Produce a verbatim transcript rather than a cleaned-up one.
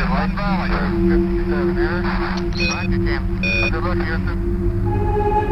Valley. fifty-seven here. Roger, Tim. Good luck, Houston.